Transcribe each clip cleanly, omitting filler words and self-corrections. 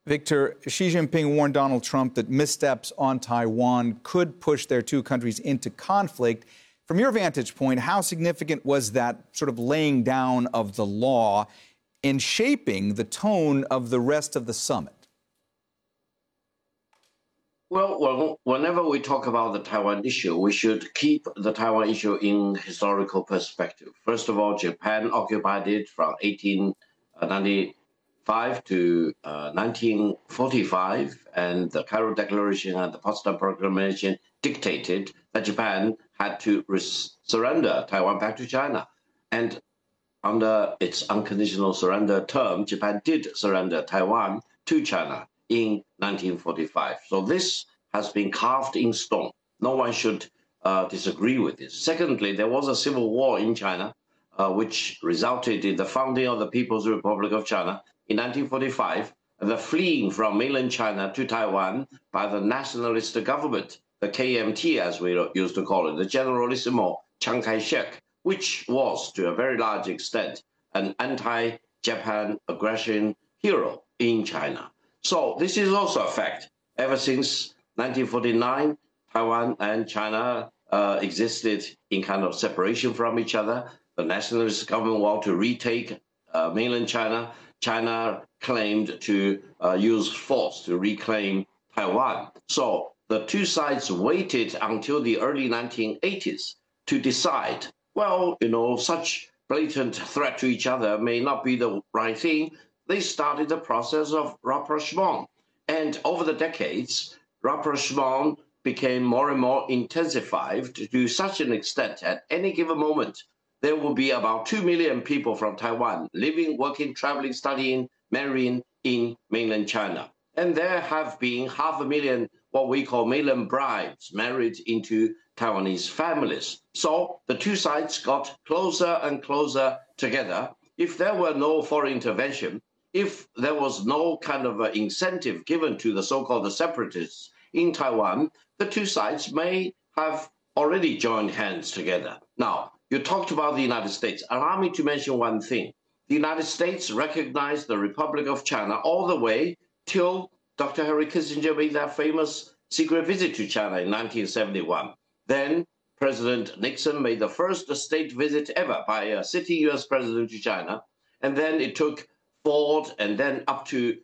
Victor, Xi Jinping warned Donald Trump that missteps on Taiwan could push their two countries into conflict. From your vantage point, how significant was that sort of laying down of the law in shaping the tone of the rest of the summit? Well, whenever we talk about the Taiwan issue, we should keep the Taiwan issue in historical perspective. First of all, Japan occupied it from 1895 to 1945, and the Cairo Declaration and the Potsdam Proclamation dictated that Japan had to surrender Taiwan back to China. And under its unconditional surrender term, Japan did surrender Taiwan to China in 1945. So this has been carved in stone. No one should disagree with this. Secondly, there was a civil war in China, which resulted in the founding of the People's Republic of China in 1945, and the fleeing from mainland China to Taiwan by the nationalist government, the KMT as we used to call it, the Generalissimo Chiang Kai-shek, which was to a very large extent an anti-Japan aggression hero in China. So this is also a fact. Ever since 1949, Taiwan and China existed in kind of separation from each other. The nationalist government wanted to retake mainland China. China claimed to use force to reclaim Taiwan. So the two sides waited until the early 1980s to decide, well, such blatant threat to each other may not be the right thing. They started the process of rapprochement. And over the decades, rapprochement became more and more intensified to such an extent at any given moment, there will be about 2 million people from Taiwan living, working, traveling, studying, marrying in mainland China. And there have been 500,000, what we call mainland brides, married into Taiwanese families. So the two sides got closer and closer together. If there were no foreign intervention, if there was no kind of incentive given to the so-called separatists in Taiwan, the two sides may have already joined hands together. Now, you talked about the United States. Allow me to mention one thing. The United States recognized the Republic of China all the way till Dr. Henry Kissinger made that famous secret visit to China in 1971. Then President Nixon made the first state visit ever by a sitting U.S. president to China. And then it took Ford and then up to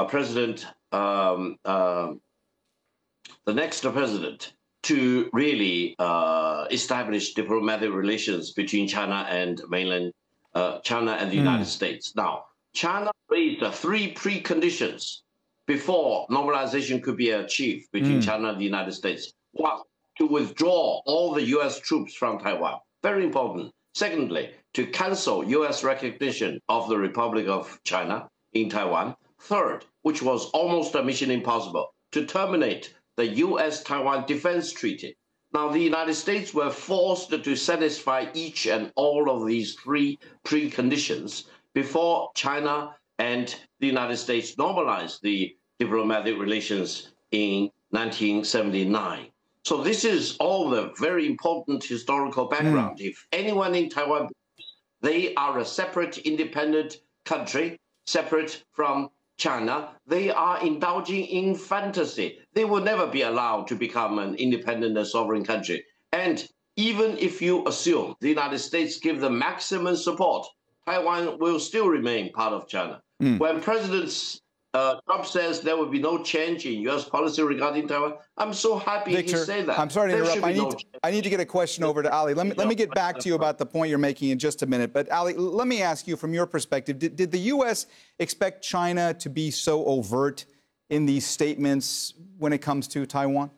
the next president to really establish diplomatic relations between China and China and the United States. Now, China raised three preconditions before normalization could be achieved between China and the United States. One, to withdraw all the U.S. troops from Taiwan. Very important. Secondly, to cancel U.S. recognition of the Republic of China in Taiwan. Third, which was almost a mission impossible, to terminate the U.S.-Taiwan Defense Treaty. Now, the United States were forced to satisfy each and all of these three preconditions before China and the United States normalized the diplomatic relations in 1979. So this is all the very important historical background. If anyone in Taiwan, they are a separate, independent country, separate from China, they are indulging in fantasy. They will never be allowed to become an independent and sovereign country. And even if you assume the United States give the maximum support, Taiwan will still remain part of China. When President Trump says there will be no change in U.S. policy regarding Taiwan, I'm so happy Victor, he said that. I'm sorry to interrupt. I need to get a question over to Ali. Let me get back to you about the point you're making in just a minute. But Ali, let me ask you from your perspective, did the U.S. expect China to be so overt in these statements when it comes to Taiwan?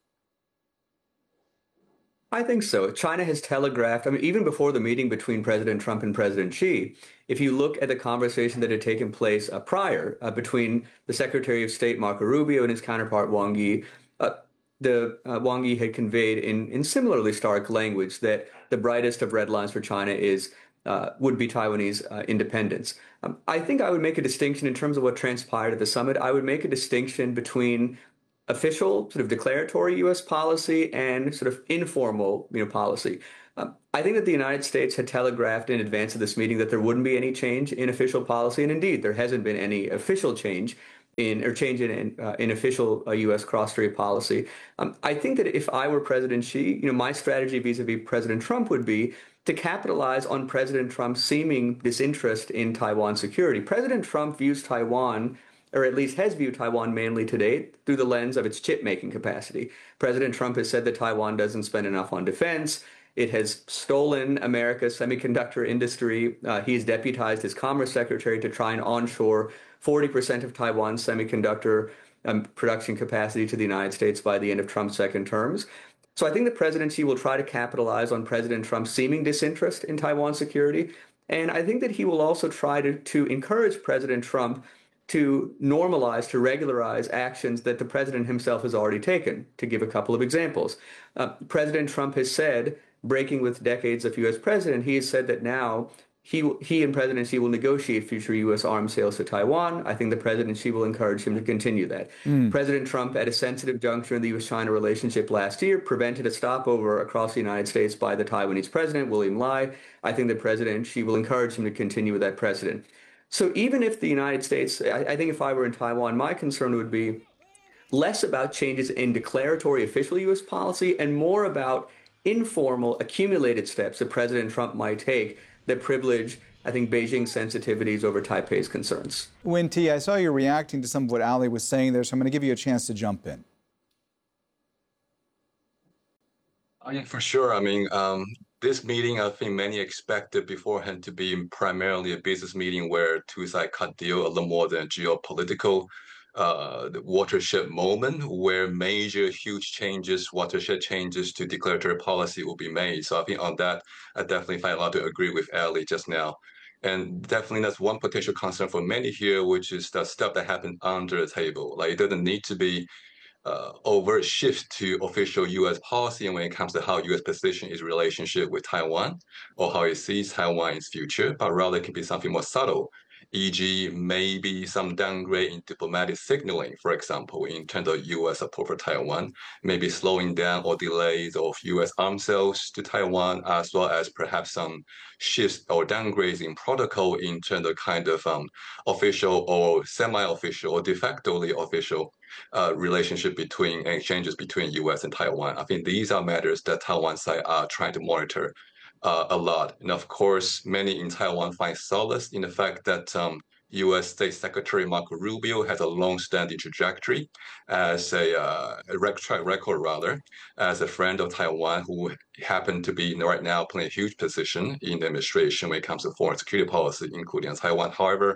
I think so. China has telegraphed, even before the meeting between President Trump and President Xi, if you look at the conversation that had taken place prior between the Secretary of State, Marco Rubio, and his counterpart, Wang Yi, Wang Yi had conveyed in similarly stark language that the brightest of red lines for China would be Taiwanese independence. I think I would make a distinction in terms of what transpired at the summit. I would make a distinction between official sort of declaratory U.S. policy and sort of informal policy. I think that the United States had telegraphed in advance of this meeting that there wouldn't be any change in official policy. And indeed, there hasn't been any official change. in official U.S. cross-strait policy. I think that if I were President Xi, my strategy vis-a-vis President Trump would be to capitalize on President Trump's seeming disinterest in Taiwan security. President Trump views Taiwan, or at least has viewed Taiwan mainly to date, through the lens of its chip-making capacity. President Trump has said that Taiwan doesn't spend enough on defense. It has stolen America's semiconductor industry. He's deputized his Commerce Secretary to try and onshore 40% of Taiwan's semiconductor production capacity to the United States by the end of Trump's second terms. So I think the presidency will try to capitalize on President Trump's seeming disinterest in Taiwan security. And I think that he will also try to encourage President Trump to normalize, to regularize actions that the president himself has already taken. To give a couple of examples, President Trump has said, breaking with decades of U.S. president, he has said that now he and President Xi will negotiate future U.S. arms sales to Taiwan. I think the President Xi will encourage him to continue that. President Trump, at a sensitive juncture in the U.S.-China relationship last year, prevented a stopover across the United States by the Taiwanese president, William Lai. I think the President Xi will encourage him to continue with that precedent. So even if the United States, I think if I were in Taiwan, my concern would be less about changes in declaratory official U.S. policy and more about informal, accumulated steps that President Trump might take that privilege, I think, Beijing's sensitivities over Taipei's concerns. Win T, I saw you reacting to some of what Ali was saying there, so I'm going to give you a chance to jump in. Yeah, for sure. I mean, this meeting, I think many expected beforehand to be primarily a business meeting where two sides cut deal a little more than geopolitical the watershed moment where major, huge changes, watershed changes to declaratory policy will be made. So I think on that, I definitely find a lot to agree with Ali just now. And definitely that's one potential concern for many here, which is the stuff that happened under the table. Like it doesn't need to be overt shift to official U.S. policy when it comes to how U.S. position its relationship with Taiwan or how it sees Taiwan's future, but rather it can be something more subtle, e.g. maybe some downgrade in diplomatic signaling, for example, in terms of U.S. support for Taiwan, maybe slowing down or delays of U.S. arms sales to Taiwan, as well as perhaps some shifts or downgrades in protocol in terms of kind of official or semi-official or de facto official relationship between exchanges between U.S. and Taiwan. I think these are matters that Taiwan side are trying to monitor a lot. And of course, many in Taiwan find solace in the fact that U.S. State Secretary Marco Rubio has a long-standing trajectory as a track record, rather, as a friend of Taiwan who happened to be right now playing a huge position in the administration when it comes to foreign security policy, including on Taiwan. However,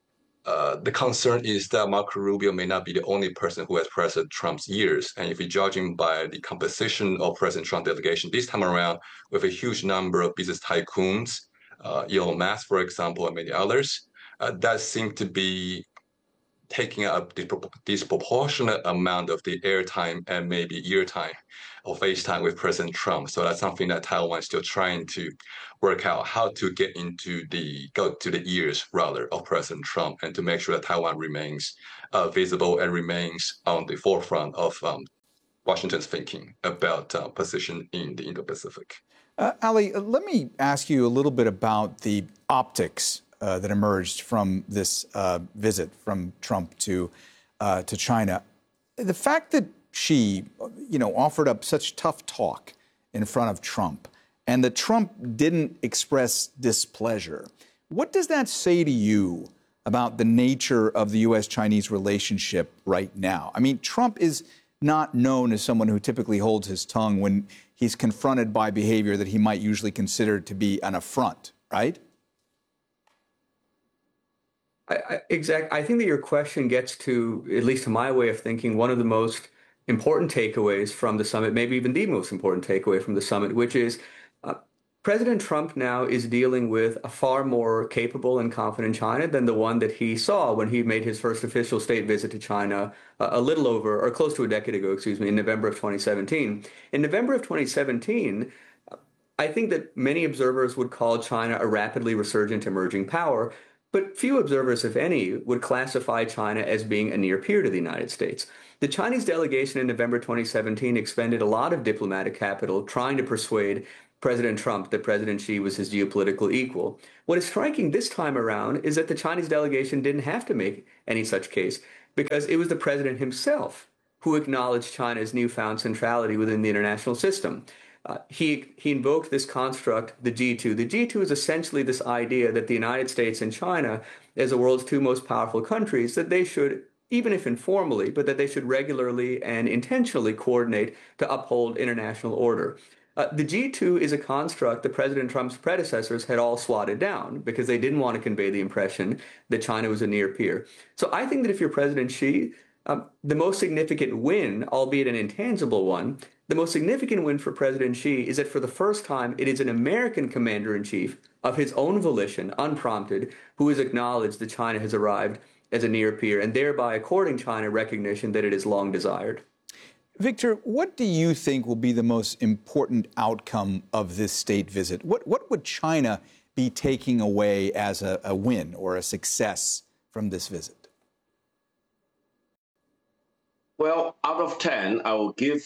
the concern is that Marco Rubio may not be the only person who has President Trump's ears. And if you're judging by the composition of President Trump delegation this time around, with a huge number of business tycoons, Elon Musk, for example, and many others, that seem to be taking up disproportionate amount of the airtime and maybe ear-time or face time with President Trump. So that's something that Taiwan is still trying to work out how to go to the ears rather of President Trump and to make sure that Taiwan remains visible and remains on the forefront of Washington's thinking about position in the Indo-Pacific. Ali, let me ask you a little bit about the optics that emerged from this visit from Trump to China. The fact that Xi, offered up such tough talk in front of Trump, and that Trump didn't express displeasure, what does that say to you about the nature of the U.S.-Chinese relationship right now? I mean, Trump is not known as someone who typically holds his tongue when he's confronted by behavior that he might usually consider to be an affront, right? I think that your question gets to, at least to my way of thinking, one of the most important takeaways from the summit, maybe even the most important takeaway from the summit, which is President Trump now is dealing with a far more capable and confident China than the one that he saw when he made his first official state visit to China a little over, or close to a decade ago, in November of 2017. In November of 2017, I think that many observers would call China a rapidly resurgent emerging power, but few observers, if any, would classify China as being a near peer to the United States. The Chinese delegation in November 2017 expended a lot of diplomatic capital trying to persuade President Trump that President Xi was his geopolitical equal. What is striking this time around is that the Chinese delegation didn't have to make any such case. because it was the president himself who acknowledged China's newfound centrality within the international system. He invoked this construct, the G2. The G2 is essentially this idea that the United States and China, as the world's two most powerful countries, that they should, even if informally, but that they should regularly and intentionally coordinate to uphold international order. The G2 is a construct that President Trump's predecessors had all swatted down because they didn't want to convey the impression that China was a near peer. So I think that if you're President Xi, the most significant win, albeit an intangible one, the most significant win for President Xi is that for the first time, it is an American commander-in-chief of his own volition, unprompted, who has acknowledged that China has arrived as a near peer and thereby according China recognition that it has long desired. Victor, what do you think will be the most important outcome of this state visit? What would China be taking away as a win or a success from this visit? Well, out of 10, I will give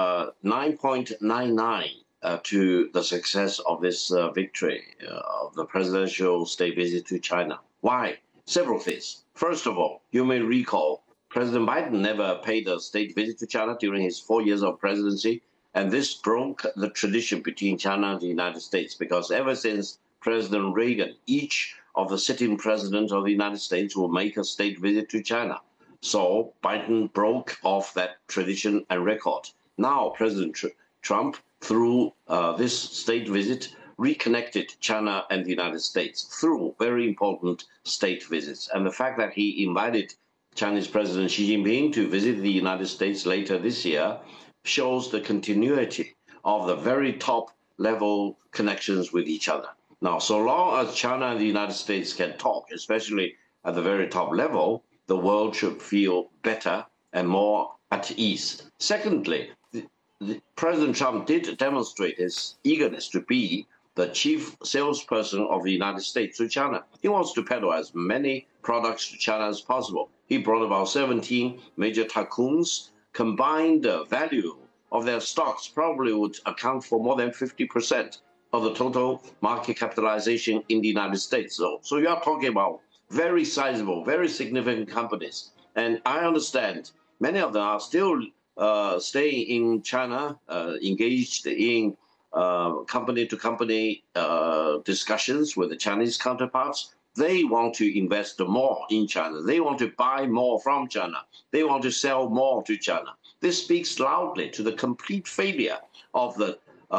9.99 to the success of this victory of the presidential state visit to China. Why? Several things. First of all, you may recall President Biden never paid a state visit to China during his 4 years of presidency, and this broke the tradition between China and the United States, because ever since President Reagan, each of the sitting presidents of the United States will make a state visit to China. So Biden broke off that tradition and record. Now President Trump, through this state visit, reconnected China and the United States through very important state visits. And the fact that he invited Chinese President Xi Jinping to visit the United States later this year shows the continuity of the very top level connections with each other. Now, so long as China and the United States can talk, especially at the very top level, the world should feel better and more at ease. Secondly, President Trump did demonstrate his eagerness to be the chief salesperson of the United States to China. He wants to peddle as many products to China as possible. He brought about 17 major tycoons. Combined value of their stocks probably would account for more than 50% of the total market capitalization in the United States. So you are talking about very sizable, very significant companies. And I understand many of them are still staying in China, engaged in company-to-company discussions with the Chinese counterparts. They want to invest more in China. They want to buy more from China. They want to sell more to China. This speaks loudly to the complete failure of the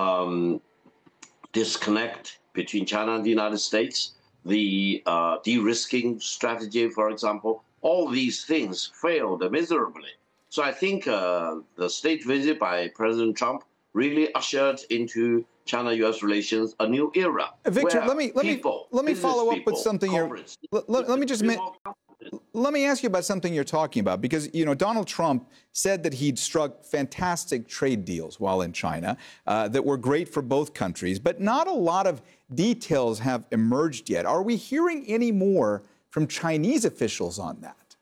disconnect between China and the United States. The de-risking strategy, for example, all these things failed miserably. So I think the state visit by President Trump really ushered into China-U.S. relations a new era. Victor, let me follow up with something here. Let me ask you about something you're talking about, because Donald Trump said that he'd struck fantastic trade deals while in China that were great for both countries, but not a lot of details have emerged yet. Are we hearing any more from Chinese officials on that?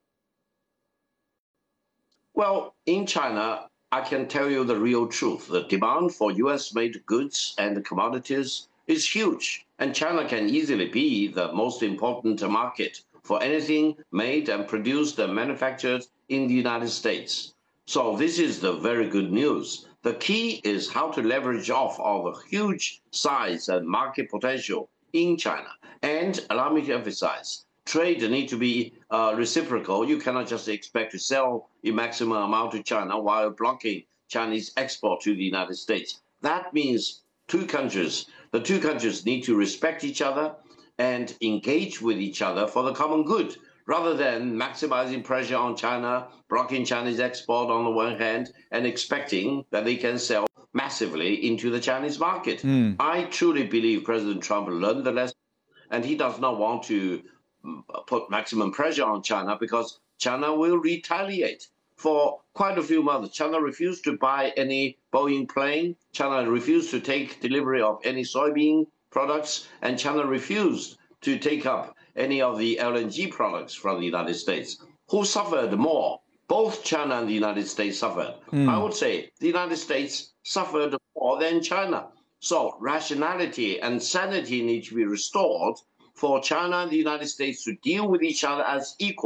Well, in China, I can tell you the real truth. The demand for U.S.-made goods and commodities is huge, and China can easily be the most important market for anything made and produced and manufactured in the United States. So this is the very good news. The key is how to leverage off all the huge size and market potential in China. And allow me to emphasize, trade needs to be reciprocal. You cannot just expect to sell a maximum amount to China while blocking Chinese export to the United States. That means the two countries need to respect each other and engage with each other for the common good, rather than maximizing pressure on China, blocking Chinese export on the one hand, and expecting that they can sell massively into the Chinese market. I truly believe President Trump learned the lesson, and he does not want to put maximum pressure on China, because China will retaliate. For quite a few months, China refused to buy any Boeing plane. China refused to take delivery of any soybean products, and China refused to take up any of the LNG products from the United States. Who suffered more? Both China and the United States suffered. I would say the United States suffered more than China. So rationality and sanity need to be restored for China and the United States to deal with each other as equal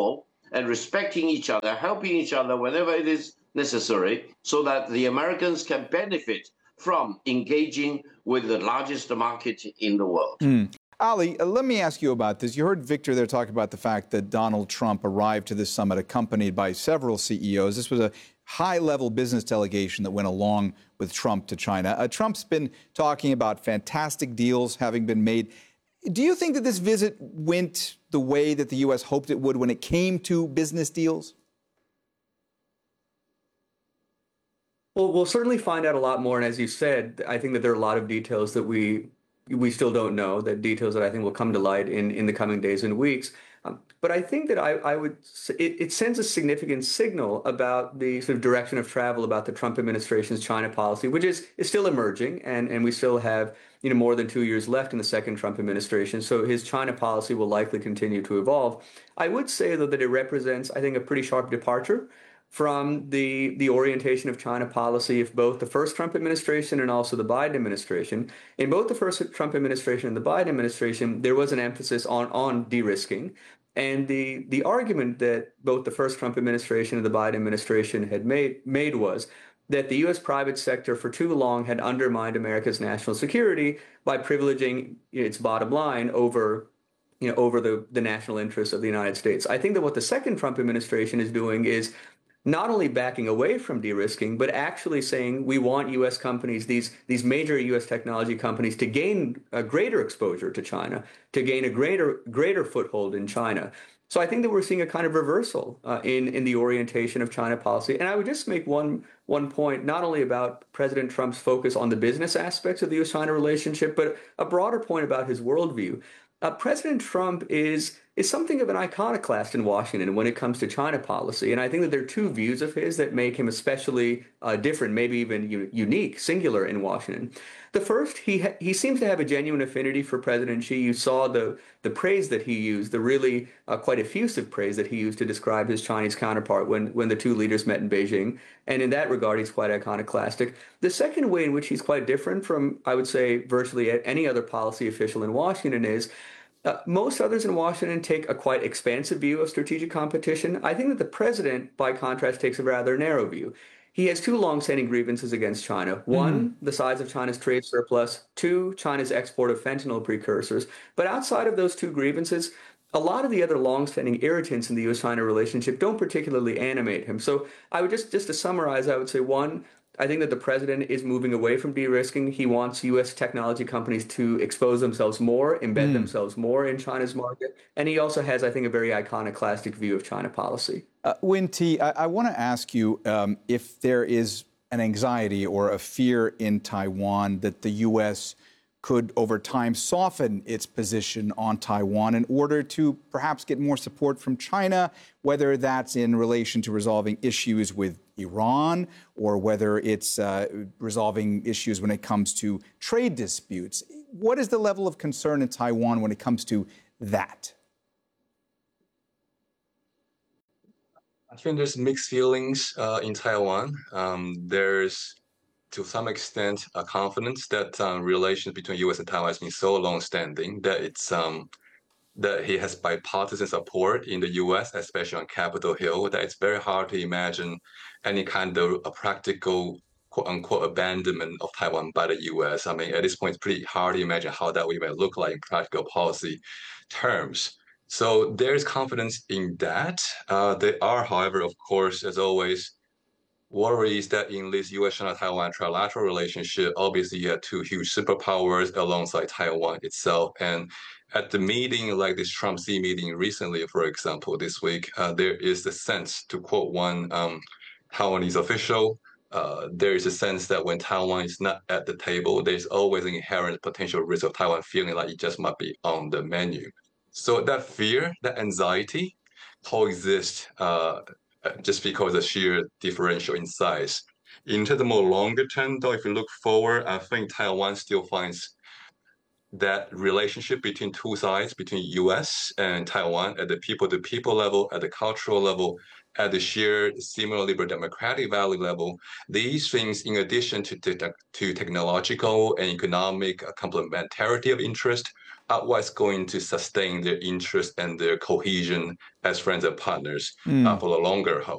and respecting each other, helping each other whenever it is necessary, so that the Americans can benefit from engaging with the largest market in the world. Ali, let me ask you about this. You heard Victor there talk about the fact that Donald Trump arrived to this summit accompanied by several CEOs. This was a high-level business delegation that went along with Trump to China. Trump's been talking about fantastic deals having been made. Do you think that this visit went the way that the U.S. hoped it would when it came to business deals? Well, we'll certainly find out a lot more. And as you said, I think that there are a lot of details that we still don't know, that details that I think will come to light in the coming days and weeks. But I think that I would, it sends a significant signal about the sort of direction of travel about the Trump administration's China policy, which is still emerging, and we still have more than 2 years left in the second Trump administration. So his China policy will likely continue to evolve. I would say, though, that it represents, I think, a pretty sharp departure from the orientation of China policy of both the first Trump administration and also the Biden administration. In both the first Trump administration and the Biden administration, there was an emphasis on de-risking. And the argument that both the first Trump administration and the Biden administration had made was that the U.S. private sector for too long had undermined America's national security by privileging its bottom line over the national interests of the United States. I think that what the second Trump administration is doing is not only backing away from de-risking, but actually saying we want U.S. companies, these major U.S. technology companies, to gain a greater exposure to China, to gain a greater foothold in China. So I think that we're seeing a kind of reversal in the orientation of China policy. And I would just make one point, not only about President Trump's focus on the business aspects of the U.S.-China relationship, but a broader point about his worldview. President Trump is something of an iconoclast in Washington when it comes to China policy. And I think that there are two views of his that make him especially different, maybe even unique, singular in Washington. The first, he seems to have a genuine affinity for President Xi. You saw the praise that he used, the really quite effusive praise that he used to describe his Chinese counterpart when the two leaders met in Beijing. And in that regard, he's quite iconoclastic. The second way in which he's quite different from, I would say, virtually any other policy official in Washington is most others in Washington take a quite expansive view of strategic competition. I think that the president, by contrast, takes a rather narrow view. He has two long-standing grievances against China. One, the size of China's trade surplus. Two, China's export of fentanyl precursors. But outside of those two grievances, a lot of the other long-standing irritants in the U.S.-China relationship don't particularly animate him. So I would just to summarize, I would say, one, I think that the president is moving away from de-risking. He wants U.S. technology companies to expose themselves more, embed themselves more in China's market. And he also has, I think, a very iconoclastic view of China policy. Win T, I want to ask you if there is an anxiety or a fear in Taiwan that the U.S. could, over time, soften its position on Taiwan in order to perhaps get more support from China, whether that's in relation to resolving issues with Iran or whether it's resolving issues when it comes to trade disputes. What is the level of concern in Taiwan when it comes to that? I think there's mixed feelings in Taiwan. There's, to some extent, a confidence that relations between U.S. and Taiwan has been so long-standing that it's that he has bipartisan support in the U.S., especially on Capitol Hill, that it's very hard to imagine any kind of a practical, quote-unquote, abandonment of Taiwan by the U.S. I mean, at this point, it's pretty hard to imagine how that would look like in practical policy terms. So there's confidence in that. There are, however, of course, as always, worries that in this U.S.-China-Taiwan trilateral relationship, obviously you have two huge superpowers alongside Taiwan itself. And at the meeting, like this Trump-Xi meeting recently, for example, this week, there is the sense, to quote one Taiwanese official, there is a sense that when Taiwan is not at the table, there's always an inherent potential risk of Taiwan feeling like it just might be on the menu. So that fear, that anxiety coexist just because of the sheer differential in size. Into the more longer term, though, if you look forward, I think Taiwan still finds that relationship between two sides, between U.S. and Taiwan, at the people-to-people level, at the cultural level, at the shared similar liberal democratic value level, these things, in addition to technological and economic complementarity of interest, what's going to sustain their interest and their cohesion as friends and partners for the longer haul.